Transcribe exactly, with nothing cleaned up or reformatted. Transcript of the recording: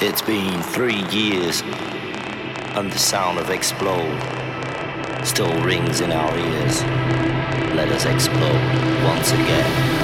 It's been three years, and the sound of explode still rings in our ears. Let us explode once again.